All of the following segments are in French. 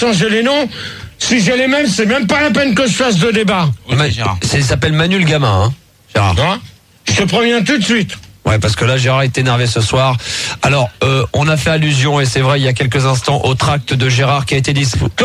changer les noms. Si j'ai les mêmes, c'est même pas la peine que je fasse de débat. Gérard. Il s'appelle Manu le gamin, hein, Gérard. Hein, je te préviens tout de suite. Ouais, parce que là, Gérard est énervé ce soir. Alors, on a fait allusion, et c'est vrai, il y a quelques instants, au tract de Gérard qui a été distribué.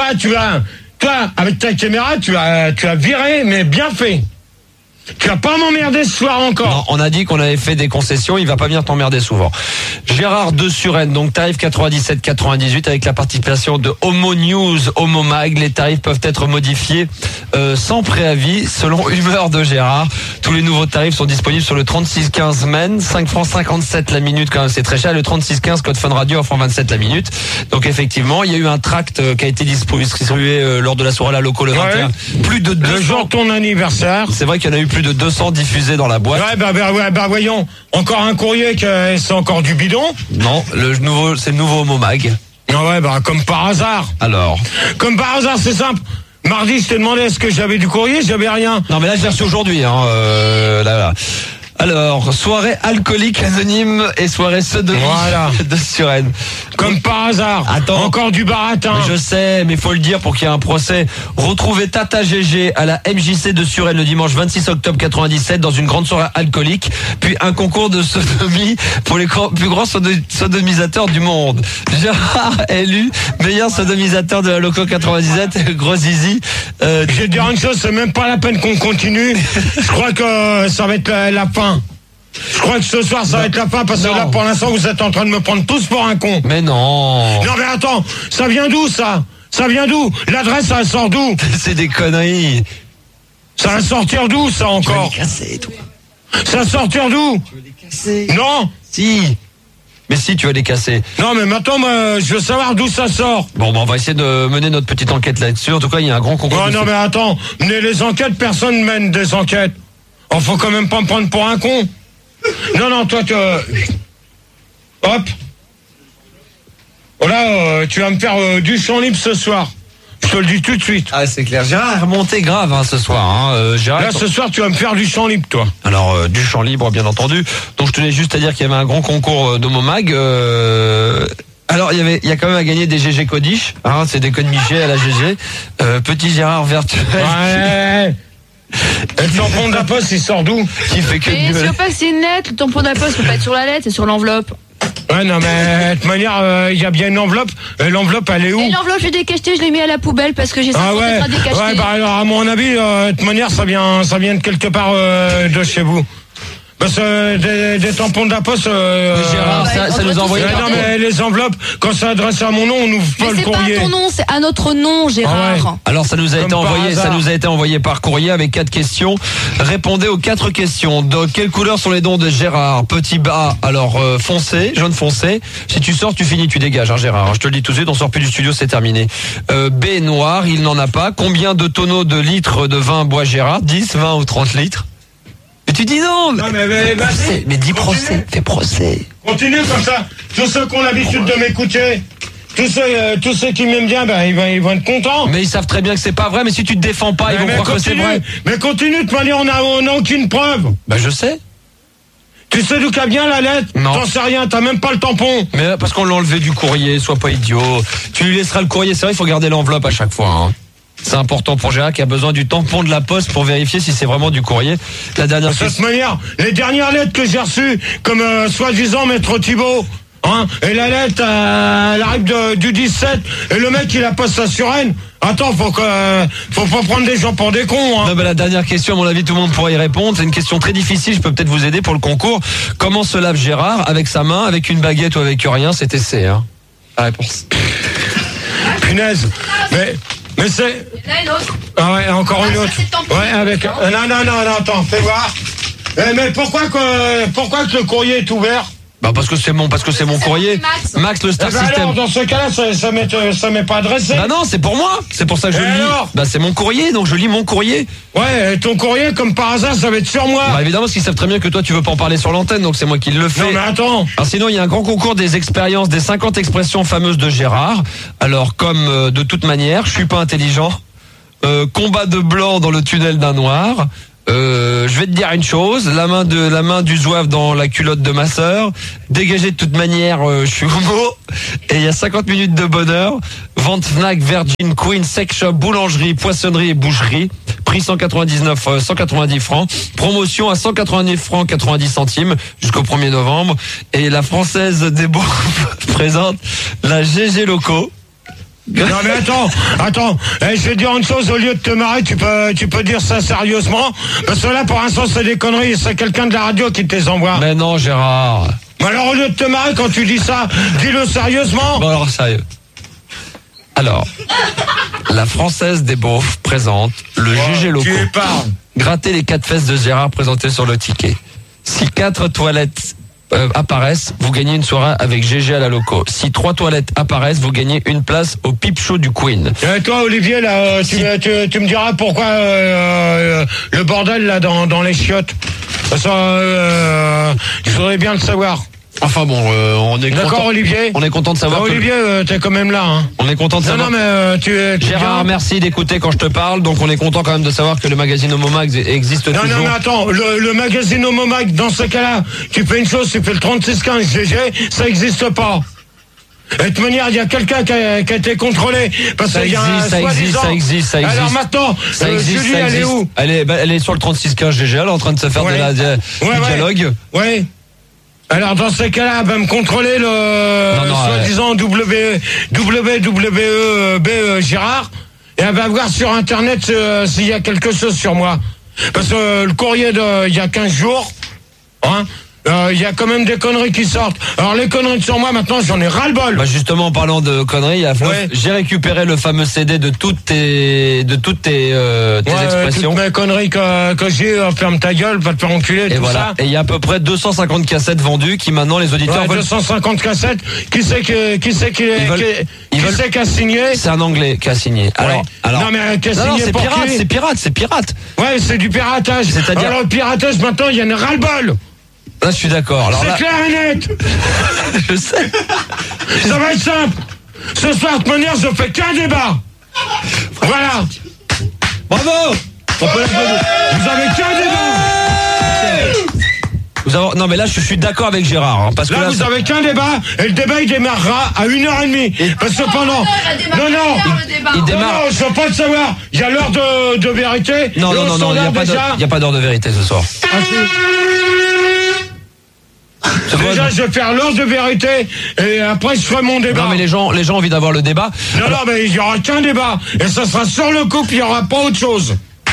Toi, avec ta caméra, tu as viré, mais bien fait. Tu vas pas m'emmerder ce soir encore. Non, on a dit qu'on avait fait des concessions, il va pas venir t'emmerder souvent. Gérard de Suresnes, donc tarif 97,98 avec la participation de Homo News, Homo Mag. Les tarifs peuvent être modifiés sans préavis, selon humeur de Gérard. Tous les nouveaux tarifs sont disponibles sur le 3615 Men, 5 francs 57 la minute, quand même c'est très cher. Le 3615 code Fun Radio, 1 franc 27 la minute. Donc effectivement, il y a eu un tract qui a été distribué lors de la soirée à la Loco le 21. Ouais. Plus de 200. Le jour de ton anniversaire. C'est vrai qu'il y en a eu plus de 200 diffusés dans la boîte. Ouais, voyons. Encore un courrier que c'est encore du bidon. Non, c'est le nouveau Homo Mag. Ouais, comme par hasard. Alors. Comme par hasard, c'est simple. Mardi, je t'ai demandé est-ce que j'avais du courrier, j'avais rien. Non, mais là, je l'ai reçu aujourd'hui, hein, là. Alors, soirée alcoolique anonyme et soirée sodomie de Suresnes. Comme par hasard. Attends. Encore du baratin. Mais je sais, mais faut le dire pour qu'il y ait un procès. Retrouvez Tata GG à la MJC de Suresnes le dimanche 26 octobre 97 dans une grande soirée alcoolique. Puis un concours de sodomie pour les plus grands sodomisateurs du monde. Gérard élu meilleur sodomisateur de la Loco 97. Gros zizi. Je vais te dire une chose, c'est même pas la peine qu'on continue. Je crois que ça va être la fin. Je crois que ce soir ça va être la fin parce que là pour l'instant vous êtes en train de me prendre tous pour un con. Mais non. Non mais attends, ça vient d'où ça? Ça vient d'où? L'adresse ça sort d'où? C'est des conneries. Ça va sortir d'où ça encore? Tu vas les casser, toi. Ça va sortir d'où? Tu vas les casser. Non. Si. Mais si, tu vas les casser. Non mais maintenant je veux savoir d'où ça sort. Bon, on va essayer de mener notre petite enquête là-dessus. En tout cas, il y a un grand concours. Non mais attends, mener les enquêtes, personne mène des enquêtes. Oh, faut quand même pas me prendre pour un con. Non, toi, hop. Voilà, tu vas me faire du champ libre ce soir. Je te le dis tout de suite. Ah, c'est clair. Gérard est remonté grave ce soir. Hein. Là, ce soir, tu vas me faire du champ libre, toi. Alors, du champ libre, bien entendu. Donc, je tenais juste à dire qu'il y avait un grand concours d'Homo Mag. Alors, il y a quand même à gagner des GG Codish. Hein, c'est des codes Miché à la GG. Petit Gérard virtuel. Ouais. Et le tampon de la poste, il sort d'où? Qui fait que et sur pas que c'est une lettre, le tampon de la poste peut pas être sur la lettre, c'est sur l'enveloppe. Ouais, non, mais de toute manière, il y a bien une enveloppe. L'enveloppe, elle est où? Et l'enveloppe, j'ai décacheté, je l'ai mis à la poubelle parce que j'ai ça à décacheter. Ouais, alors, à mon avis, de toute manière, ça vient de quelque part de chez vous. Parce que des tampons de la poste. Gérard, ça nous a envoyé. Non mais les enveloppes, quand ça adresse à mon nom, on n'ouvre pas le courrier. C'est pas à ton nom, c'est à notre nom, Gérard. Ah ouais. Alors ça nous a été envoyé par courrier avec 4 questions. Répondez aux 4 questions. De quelle couleur sont les dons de Gérard? Petit A, alors foncé, jaune foncé. Si tu sors, tu finis, tu dégages, hein, Gérard. Je te le dis tout de suite, on sort plus du studio, c'est terminé. B, noir, il n'en a pas. Combien de tonneaux de litres de vin boit Gérard? 10, 20 ou 30 litres? Mais tu dis non, mais dis procès, fais procès. Continue comme ça. Tous ceux qui ont l'habitude de m'écouter, tous ceux qui m'aiment bien, ils vont être contents. Mais ils savent très bien que c'est pas vrai, mais si tu te défends pas, ils vont croire que c'est vrai. Mais continue, de toute manière, on n'a aucune preuve. Je sais. Tu sais d'où qu'a bien la lettre? Non. T'en sais rien, t'as même pas le tampon. Mais parce qu'on l'a enlevé du courrier, sois pas idiot. Tu lui laisseras le courrier, c'est vrai, il faut garder l'enveloppe à chaque fois, hein. C'est important pour Gérard qui a besoin du tampon de la poste pour vérifier si c'est vraiment du courrier. La dernière de toute manière, les dernières lettres que j'ai reçues, comme soi-disant Maître Thibault, hein, et la lettre, elle arrive du 17, et le mec il la poste à Suresnes. Attends, faut pas prendre des gens pour des cons, hein. Non, la dernière question, à mon avis, tout le monde pourra y répondre. C'est une question très difficile, je peux peut-être vous aider pour le concours. Comment se lave Gérard? Avec sa main, avec une baguette ou avec rien? C'était C, hein. La réponse. Punaise. Mais c'est... Il y en a une autre. Ah ouais, encore une autre. Ouais, avec... Non, attends, fais voir. Mais pourquoi que le courrier est ouvert? Parce que c'est mon courrier. Max le Star System. Alors, dans ce cas-là, ça m'est pas adressé. Non, c'est pour moi. C'est pour ça que je le lis. C'est mon courrier, donc je lis mon courrier. Ouais, et ton courrier, comme par hasard, ça va être sur moi. Évidemment, parce qu'ils savent très bien que toi, tu veux pas en parler sur l'antenne, donc c'est moi qui le fais. Non, mais attends. Alors sinon, il y a un grand concours des expériences, des 50 expressions fameuses de Gérard. Alors, comme de toute manière, je suis pas intelligent. Combat de blanc dans le tunnel d'un noir. Je vais te dire une chose, la main du zouave dans la culotte de ma sœur, dégagé de toute manière, je suis homo, et il y a 50 minutes de bonheur, vente Fnac, Virgin, Queen, Sex Shop, boulangerie, poissonnerie et boucherie, prix 190 francs, promotion à 190 francs 90 centimes jusqu'au 1er novembre, et la Française des Beaux présente la GG Loco. Non mais attends, je vais dire une chose, au lieu de te marrer, tu peux dire ça sérieusement, parce que là pour l'instant c'est des conneries, c'est quelqu'un de la radio qui te les envoie. Mais non Gérard. Mais alors au lieu de te marrer quand tu dis ça, dis-le sérieusement. Bon alors sérieux. Alors, la Française des Beaufs présente le GG Loco. Tu épargnes. Grattez les 4 fesses de Gérard présentées sur le ticket. Si 4 toilettes apparaissent, vous gagnez une soirée avec GG à la Loco. Si 3 toilettes apparaissent, vous gagnez une place au Peep Show du Queen. Et toi Olivier là, tu me diras pourquoi le bordel là dans les chiottes. Ça, je voudrais bien le savoir. Enfin bon, on est d'accord, content. Olivier. On est content de savoir. Olivier, t'es quand même là. Hein. On est content de savoir. Non, mais tu Gérard, merci d'écouter quand je te parle. Donc on est content quand même de savoir que le magazine Homo Mag existe toujours. Non, mais attends, le magazine Homo Mag, dans ce cas-là, tu fais une chose, tu fais le 3615 GG, ça n'existe pas. Et de toute manière, il y a quelqu'un qui a été contrôlé. Parce Ça qu'il y a existe, ça existe. Alors maintenant, Julie, elle est où? Elle est sur le 3615 GG, elle est en train de se faire du dialogue. Ouais. Alors dans ces cas-là, elle va me contrôler le soi-disant WWE Gérard, et elle va voir sur internet s'il y a quelque chose sur moi. Parce que le courrier il y a 15 jours, hein, il y a quand même des conneries qui sortent. Alors les conneries sur moi maintenant, j'en ai ras-le-bol. Bah justement, en parlant de conneries, j'ai récupéré le fameux CD de toutes tes expressions. Toutes mes conneries que j'ai, ferme ta gueule, va te faire enculer, et tout voilà. ça. Et il y a à peu près 250 cassettes vendues qui maintenant les auditeurs veulent. 250 cassettes. Qui c'est qui a signé? C'est un Anglais qui a signé. Alors. Non mais qui a signé c'est pour pirate, qui? c'est pirate. Ouais, c'est du piratage. C'est-à-dire. Alors le piratage maintenant, il y en a ras-le-bol. Là, je suis d'accord. Alors c'est là... clair et net. Je sais. Ça va être simple. Ce soir, de toute manière, je fais qu'un débat. Voilà. Bravo. Vous avez qu'un débat. Non mais là je suis d'accord avec Gérard hein, parce que là vous avez qu'un débat et le débat il démarrera à 1h30 parce que pendant il démarre. Non, je veux pas le savoir. Il y a l'heure de vérité. Non, il y a pas d'heure de vérité ce soir. Déjà, je vais faire l'heure de vérité et après je ferai mon débat. Non, mais les gens ont envie d'avoir le débat. Non, mais il y aura qu'un débat et ça sera sur le coup, puis il y aura pas autre chose.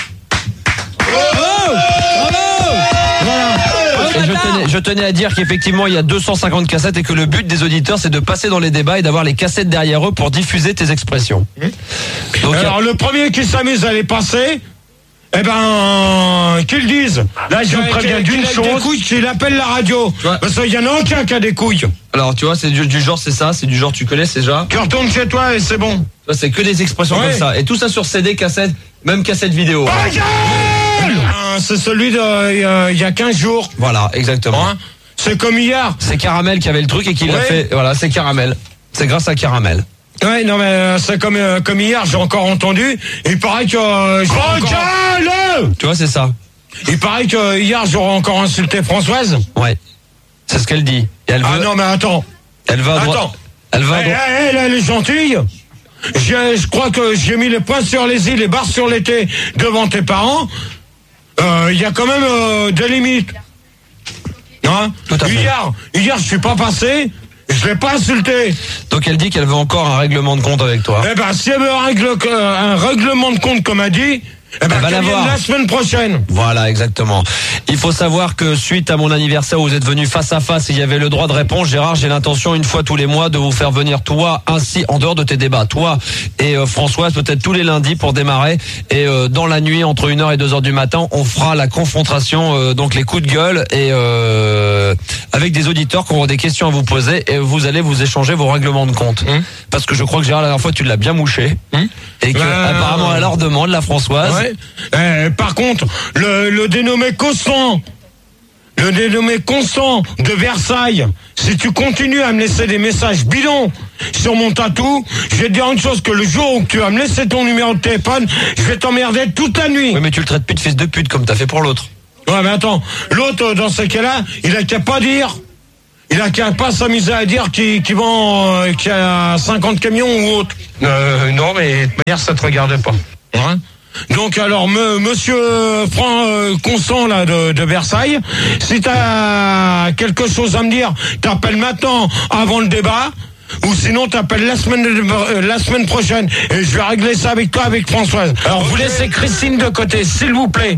Et je tenais à dire qu'effectivement il y a 250 cassettes et que le but des auditeurs c'est de passer dans les débats et d'avoir les cassettes derrière eux pour diffuser tes expressions. Donc, alors le premier qui s'amuse à les passer, eh ben, qu'ils disent. Là, je vous préviens d'une chose. Des couilles, qu'il appelle la radio. Parce qu'il y en a aucun qui a des couilles. Alors, tu vois, c'est du genre, c'est ça, c'est du genre, tu connais, c'est déjà. Tu retournes chez toi et c'est bon. C'est que des expressions comme ça. Et tout ça sur CD, cassette, même cassette vidéo. C'est celui il y a 15 jours. Voilà, exactement. Hein, c'est comme hier. C'est Caramel qui avait le truc et qui l'a fait. Voilà, c'est Caramel. C'est grâce à Caramel. Ouais, non mais c'est comme hier, j'ai encore entendu. Il paraît que tu vois, c'est ça. Il paraît que hier j'aurais encore insulté Françoise. Ouais. C'est ce qu'elle dit. Et elle veut... non mais attends. Elle va elle est gentille. Je crois que j'ai mis les points sur les i, les barres sur les t devant tes parents. Il y a quand même des limites. Hein? Tout à fait. Hier je suis pas passé. Je l'ai pas insulté. Donc elle dit qu'elle veut encore un règlement de compte avec toi. Eh ben, si elle veut un règlement de compte comme elle dit, eh ben, qu'elle vienne la semaine prochaine. Voilà, exactement. Il faut savoir que suite à mon anniversaire où vous êtes venus face à face et il y avait le droit de réponse, Gérard, j'ai l'intention une fois tous les mois de vous faire venir toi ainsi en dehors de tes débats, toi et Françoise peut-être tous les lundis pour démarrer et dans la nuit entre 1h et 2h du matin, on fera la confrontation donc les coups de gueule et avec des auditeurs qui auront des questions à vous poser et vous allez vous échanger vos règlements de compte. Parce que je crois que Gérard la dernière fois tu l'as bien mouché et que apparemment elle leur demande la Françoise. Ouais. Par contre, le dénommé Cosson, le dénommé Constant de Versailles, si tu continues à me laisser des messages bidons sur mon tatou, je vais te dire une chose, que le jour où tu vas me laisser ton numéro de téléphone, je vais t'emmerder toute la nuit. Oui, mais tu le traites plus de fils de pute comme t'as fait pour l'autre. Ouais, mais attends, l'autre, dans ce cas-là, il a qu'à pas dire, il a qu'à pas s'amuser à dire qu'il a 50 camions ou autre. Non, mais de toute manière, ça te regarde pas. Hein? Donc alors, monsieur Constant là de Versailles, si t'as quelque chose à me dire, t'appelles maintenant avant le débat, ou sinon t'appelles la semaine prochaine, et je vais régler ça avec toi, avec Françoise. Alors vous laissez Christine de côté, s'il vous plaît.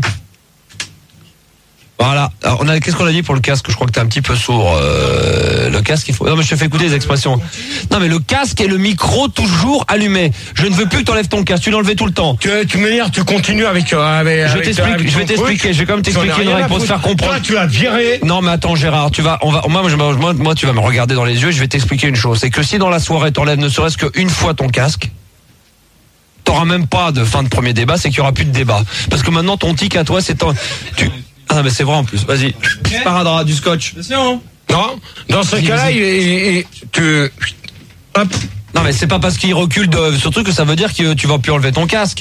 Voilà. Alors, qu'est-ce qu'on a dit pour le casque? Je crois que t'es un petit peu sourd. Le casque, il faut. Non, mais je te fais écouter les expressions. Non, mais le casque et le micro toujours allumé. Je ne veux plus que t'enlèves ton casque. Tu l'enlevais tout le temps. Tu me dire, tu continues avec. Je vais t'expliquer. Je vais quand même t'expliquer une règle pour te faire comprendre. Toi, tu as viré. Non, mais attends, Gérard, moi, tu vas me regarder dans les yeux. Je vais t'expliquer une chose. C'est que si dans la soirée t'enlèves ne serait-ce qu'une fois ton casque, t'auras même pas de fin de premier débat. C'est qu'il y aura plus de débat. Parce que maintenant ton tic à toi, c'est Ah non, mais c'est vrai en plus. Vas-y. Sparadrap, du scotch. Non, dans ce cas-là, hop. Non, mais c'est pas parce qu'il recule sur truc que ça veut dire que tu vas plus enlever ton casque.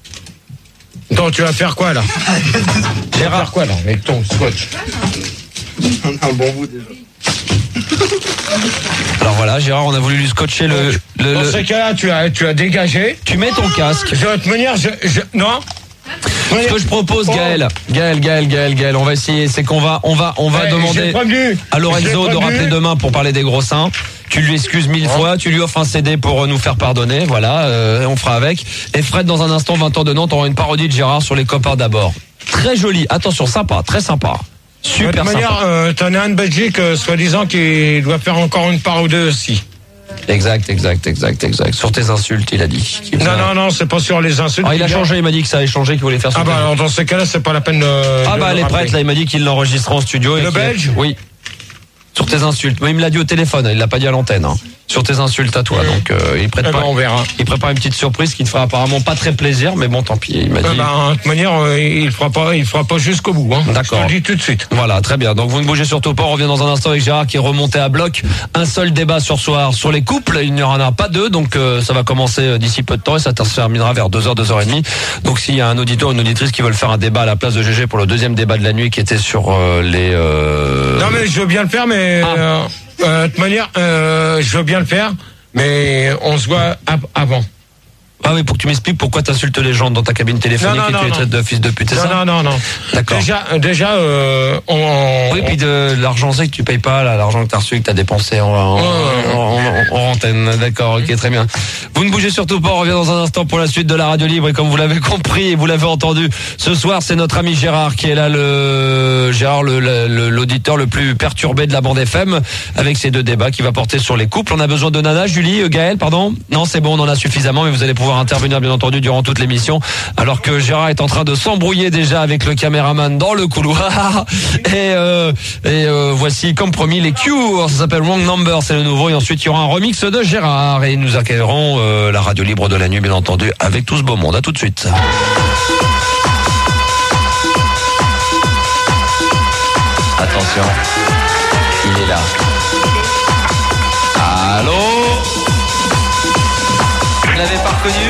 Donc tu vas faire quoi là? Tu vas faire quoi là avec ton scotch? On a un bon bout déjà. Alors voilà, Gérard, on a voulu lui scotcher Dans ce cas-là, tu as dégagé. Tu mets ton casque. Je vais te manière, non. Ce que je propose, Gaël, on va essayer, c'est qu'on va demander à Lorenzo de rappeler demain pour parler des gros seins. Tu lui excuses 1000 fois, tu lui offres un CD pour nous faire pardonner, voilà, on fera avec. Et Fred, dans un instant, 20h de Nantes, aura une parodie de Gérard sur les copains d'abord. Très joli, attention, sympa, très sympa. Super sympa. De toute manière, t'en as un de Belgique, soi-disant, qui doit faire encore une part ou deux aussi. Exact. Sur tes insultes, il a dit. Non, c'est pas sur les insultes. Il a changé, il m'a dit que ça avait changé, qu'il voulait faire ça. Alors dans ces cas-là, c'est pas la peine de. Elle est prête, là, il m'a dit qu'il l'enregistrera en studio. Le Belge? Oui. Sur tes insultes. Moi, il me l'a dit au téléphone, il l'a pas dit à l'antenne. Hein. Sur tes insultes à toi. Donc, il prépare. On verra. Il prépare une petite surprise qui ne fera apparemment pas très plaisir, mais bon, tant pis. Il m'a dit. De toute manière, il fera pas jusqu'au bout. Hein. D'accord. Je te le dis tout de suite. Voilà, très bien. Donc, vous ne bougez surtout pas. On revient dans un instant avec Gérard qui est remonté à bloc. Un seul débat sur soir sur les couples. Il n'y en a pas deux. Donc, ça va commencer d'ici peu de temps et ça se terminera vers 2h, 2h30. Donc, s'il y a un auditeur ou une auditrice qui veulent faire un débat à la place de GG pour le deuxième débat de la nuit qui était sur les. Non, mais je veux bien le faire, mais. De toute manière, je veux bien le faire, mais on se voit avant. Ah oui, pour que tu m'expliques pourquoi t'insultes les gens dans ta cabine téléphonique et tu les traites de fils de pute, c'est ça? Non. D'accord. Déjà, Oui, puis de l'argent, c'est que tu payes pas, là, l'argent que t'as reçu, que t'as dépensé en antenne. D'accord, ok, très bien. Vous ne bougez surtout pas, on revient dans un instant pour la suite de la radio libre et comme vous l'avez compris et vous l'avez entendu, ce soir, c'est notre ami Gérard qui est là, l'auditeur le plus perturbé de la bande FM avec ces deux débats qui va porter sur les couples. On a besoin de Nana, Julie, Gaël, pardon? Non, c'est bon, on en a suffisamment, mais vous allez pouvoir intervenir bien entendu durant toute l'émission alors que Gérard est en train de s'embrouiller déjà avec le caméraman dans le couloir et voici comme promis les Cure, ça s'appelle Wrong Number, c'est le nouveau et ensuite il y aura un remix de Gérard et nous accueillerons la radio libre de la nuit bien entendu avec tout ce beau monde. À tout de suite. Attention, il est là. Allô? Vous l'avez pas reconnu?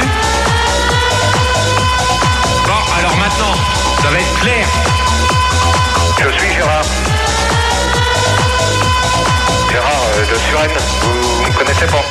Bon, alors maintenant, ça va être clair. Je suis Gérard. Gérard de Suresnes, vous me connaissez pas?